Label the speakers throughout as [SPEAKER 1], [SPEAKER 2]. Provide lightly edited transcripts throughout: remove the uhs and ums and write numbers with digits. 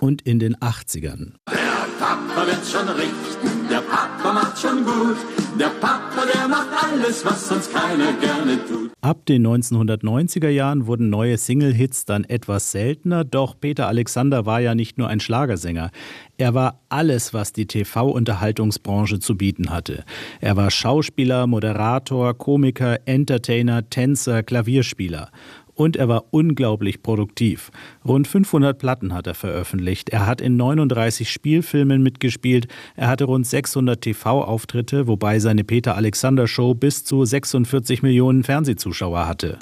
[SPEAKER 1] und in den 80ern.
[SPEAKER 2] Der Papa wird schon richten, der Papa macht schon gut. Der Papa, der macht alles, was sonst keiner gerne tut.
[SPEAKER 1] Ab den 1990er Jahren wurden neue Single-Hits dann etwas seltener, doch Peter Alexander war ja nicht nur ein Schlagersänger. Er war alles, was die TV-Unterhaltungsbranche zu bieten hatte. Er war Schauspieler, Moderator, Komiker, Entertainer, Tänzer, Klavierspieler. Und er war unglaublich produktiv. Rund 500 Platten hat er veröffentlicht. Er hat in 39 Spielfilmen mitgespielt. Er hatte rund 600 TV-Auftritte, wobei seine Peter Alexander Show bis zu 46 Millionen Fernsehzuschauer hatte.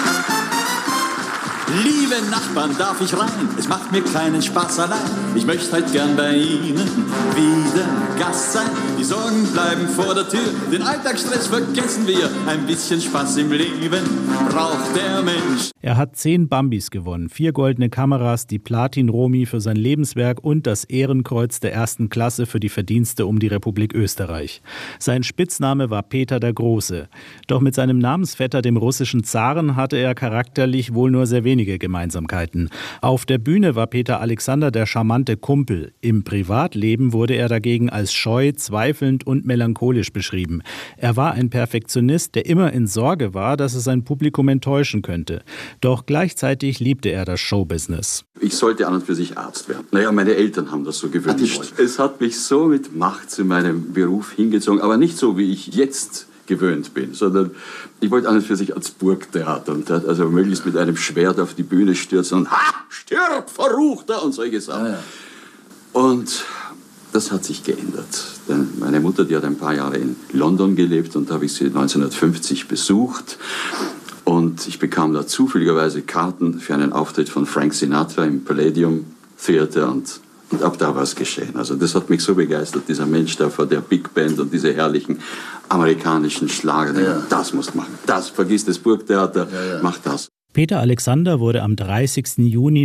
[SPEAKER 2] Liebe Nachbarn, darf ich rein? Es macht mir keinen Spaß allein. Ich möchte halt gern bei Ihnen wieder Gast sein. Die Sorgen bleiben vor der Tür, den Alltagsstress vergessen wir. Ein bisschen Spaß im Leben braucht der Mensch.
[SPEAKER 1] Er hat 10 Bambis gewonnen, 4 goldene Kameras, die Platin-Romy für sein Lebenswerk und das Ehrenkreuz der 1. Klasse für die Verdienste um die Republik Österreich. Sein Spitzname war Peter der Große. Doch mit seinem Namensvetter, dem russischen Zaren, hatte er charakterlich wohl nur sehr wenige Gemeinsamkeiten. Auf der Bühne war Peter Alexander der charmante Kumpel. Im Privatleben wurde er dagegen als scheu, zweifelnd und melancholisch beschrieben. Er war ein Perfektionist, der immer in Sorge war, dass er sein Publikum enttäuschen könnte. Doch gleichzeitig liebte er das Showbusiness.
[SPEAKER 3] Ich sollte an und für sich Arzt werden. Naja, meine Eltern haben das so gewünscht. Es hat mich so mit Macht zu meinem Beruf hingezogen, aber nicht so, wie ich jetzt gewöhnt bin, sondern ich wollte an und für sich als Burgtheater und also möglichst mit einem Schwert auf die Bühne stürzen und stirb, Verruchter und solche Sachen. Ja. Und das hat sich geändert. Denn meine Mutter, die hat ein paar Jahre in London gelebt und da habe ich sie 1950 besucht. Und ich bekam da zufälligerweise Karten für einen Auftritt von Frank Sinatra im Palladium Theater und ab da war es geschehen. Also das hat mich so begeistert, dieser Mensch da vor der Big Band und diese herrlichen amerikanischen Schlager. Ja. Das musst du machen. Das, vergiss das Burgtheater, mach das.
[SPEAKER 1] Peter Alexander wurde am 30. Juni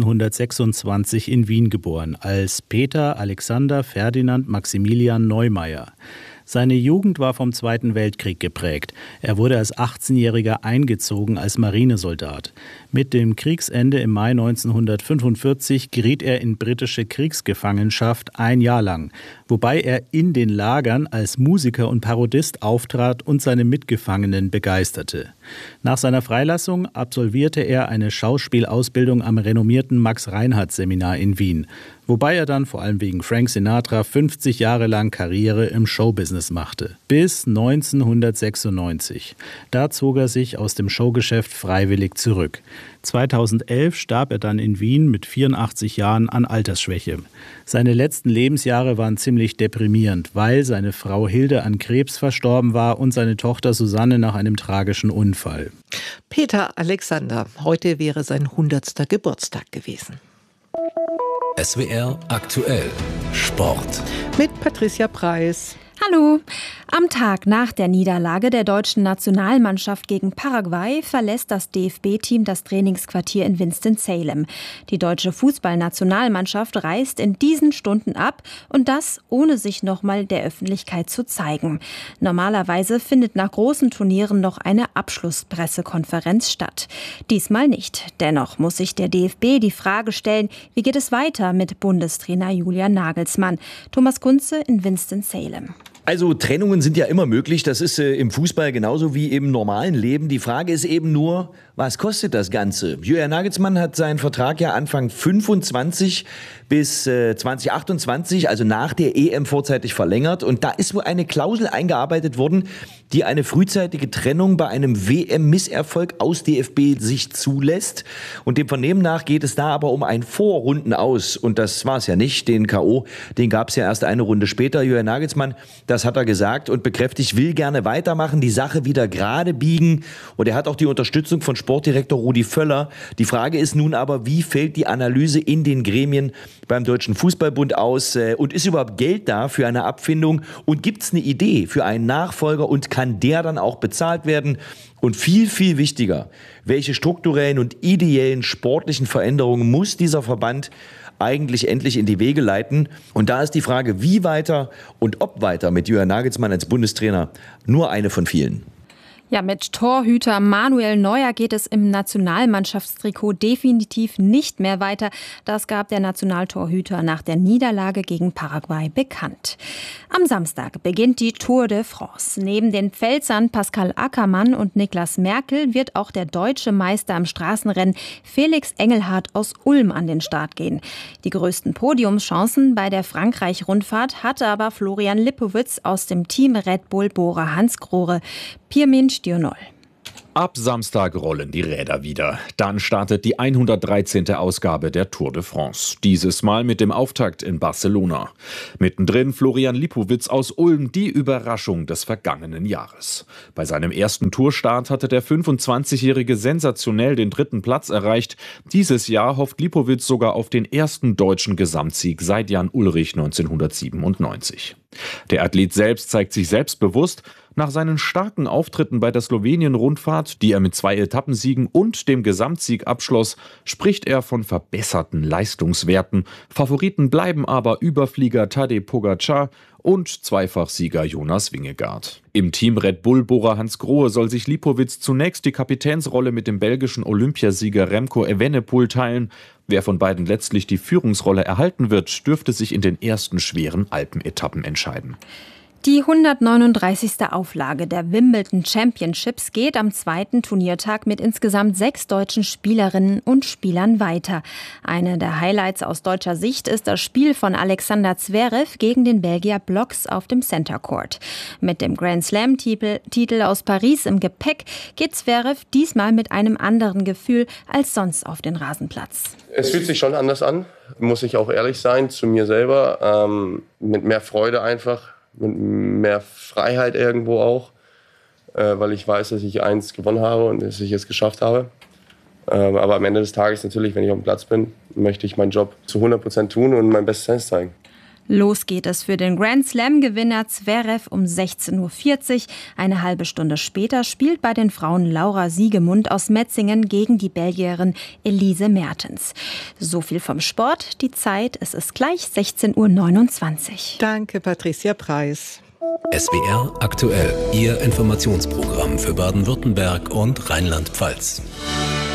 [SPEAKER 1] 1926 in Wien geboren, als Peter Alexander Ferdinand Maximilian Neumeier. Seine Jugend war vom Zweiten Weltkrieg geprägt. Er wurde als 18-Jähriger eingezogen als Marinesoldat. Mit dem Kriegsende im Mai 1945 geriet er in britische Kriegsgefangenschaft 1 Jahr lang, wobei er in den Lagern als Musiker und Parodist auftrat und seine Mitgefangenen begeisterte. Nach seiner Freilassung absolvierte er eine Schauspielausbildung am renommierten Max-Reinhardt-Seminar in Wien, wobei er dann vor allem wegen Frank Sinatra 50 Jahre lang Karriere im Showbusiness machte. Bis 1996. Da zog er sich aus dem Showgeschäft freiwillig zurück. 2011 starb er dann in Wien mit 84 Jahren an Altersschwäche. Seine letzten Lebensjahre waren ziemlich deprimierend, weil seine Frau Hilde an Krebs verstorben war und seine Tochter Susanne nach einem tragischen Unfall.
[SPEAKER 4] Peter Alexander, heute wäre sein 100. Geburtstag gewesen.
[SPEAKER 5] SWR aktuell Sport.
[SPEAKER 4] Mit Patricia Preis.
[SPEAKER 6] Hallo! Am Tag nach der Niederlage der deutschen Nationalmannschaft gegen Paraguay verlässt das DFB-Team das Trainingsquartier in Winston-Salem. Die deutsche Fußballnationalmannschaft reist in diesen Stunden ab und das, ohne sich nochmal der Öffentlichkeit zu zeigen. Normalerweise findet nach großen Turnieren noch eine Abschlusspressekonferenz statt. Diesmal nicht. Dennoch muss sich der DFB die Frage stellen, wie geht es weiter mit Bundestrainer Julian Nagelsmann? Thomas Kunze in Winston-Salem.
[SPEAKER 7] Also Trennungen sind ja immer möglich, das ist im Fußball genauso wie im normalen Leben. Die Frage ist eben nur, was kostet das Ganze? Julian Nagelsmann hat seinen Vertrag ja Anfang 25 bis 2028, also nach der EM vorzeitig verlängert. Und da ist wohl eine Klausel eingearbeitet worden, die eine frühzeitige Trennung bei einem WM-Misserfolg aus DFB-Sicht zulässt. Und dem Vernehmen nach geht es da aber um ein Vorrundenaus. Und das war es ja nicht. Den K.O., den gab es ja erst eine Runde später. Julian Nagelsmann, das hat er gesagt und bekräftigt, will gerne weitermachen, die Sache wieder gerade biegen. Und er hat auch die Unterstützung von Sportdirektor Rudi Völler. Die Frage ist nun aber, wie fällt die Analyse in den Gremien beim Deutschen Fußballbund aus? Und ist überhaupt Geld da für eine Abfindung? Und gibt es eine Idee für einen Nachfolger und kann der dann auch bezahlt werden? Und viel, viel wichtiger, welche strukturellen und ideellen sportlichen Veränderungen muss dieser Verband eigentlich endlich in die Wege leiten? Und da ist die Frage, wie weiter und ob weiter mit Julian Nagelsmann als Bundestrainer nur eine von vielen.
[SPEAKER 6] Ja, mit Torhüter Manuel Neuer geht es im Nationalmannschaftstrikot definitiv nicht mehr weiter. Das gab der Nationaltorhüter nach der Niederlage gegen Paraguay bekannt. Am Samstag beginnt die Tour de France. Neben den Pfälzern Pascal Ackermann und Niklas Merkel wird auch der deutsche Meister im Straßenrennen Felix Engelhardt aus Ulm an den Start gehen. Die größten Podiumschancen bei der Frankreich-Rundfahrt hatte aber Florian Lipowitz aus dem Team Red Bull Bora Hansgrohe. Pirmin Stürnol.
[SPEAKER 8] Ab Samstag rollen die Räder wieder. Dann startet die 113. Ausgabe der Tour de France. Dieses Mal mit dem Auftakt in Barcelona. Mittendrin Florian Lipowitz aus Ulm, die Überraschung des vergangenen Jahres. Bei seinem ersten Tourstart hatte der 25-Jährige sensationell den 3. Platz erreicht. Dieses Jahr hofft Lipowitz sogar auf den ersten deutschen Gesamtsieg seit Jan Ullrich 1997. Der Athlet selbst zeigt sich selbstbewusst. Nach seinen starken Auftritten bei der Slowenien-Rundfahrt, die er mit 2 Etappensiegen und dem Gesamtsieg abschloss, spricht er von verbesserten Leistungswerten. Favoriten bleiben aber Überflieger Tadej Pogačar und Zweifachsieger Jonas Vingegaard. Im Team Red Bull Bora Hansgrohe soll sich Lipowitz zunächst die Kapitänsrolle mit dem belgischen Olympiasieger Remco Evenepoel teilen. Wer von beiden letztlich die Führungsrolle erhalten wird, dürfte sich in den ersten schweren Alpenetappen entscheiden.
[SPEAKER 6] Die 139. Auflage der Wimbledon Championships geht am 2. Turniertag mit insgesamt 6 deutschen Spielerinnen und Spielern weiter. Eine der Highlights aus deutscher Sicht ist das Spiel von Alexander Zverev gegen den Belgier Blocks auf dem Center Court. Mit dem Grand Slam-Titel aus Paris im Gepäck geht Zverev diesmal mit einem anderen Gefühl als sonst auf den Rasenplatz.
[SPEAKER 9] Es fühlt sich schon anders an, muss ich auch ehrlich sein, zu mir selber. Mit mehr Freude einfach. Mit mehr Freiheit irgendwo auch, weil ich weiß, dass ich eins gewonnen habe und dass ich es geschafft habe. Aber am Ende des Tages natürlich, wenn ich auf dem Platz bin, möchte ich meinen Job zu 100% tun und mein Bestes zeigen.
[SPEAKER 6] Los geht es für den Grand Slam-Gewinner Zverev um 16:40 Uhr. Eine halbe Stunde später spielt bei den Frauen Laura Siegemund aus Metzingen gegen die Belgierin Elise Mertens. So viel vom Sport. Die Zeit, es ist gleich 16:29 Uhr.
[SPEAKER 4] Danke, Patricia Preis.
[SPEAKER 5] SWR aktuell, Ihr Informationsprogramm für Baden-Württemberg und Rheinland-Pfalz.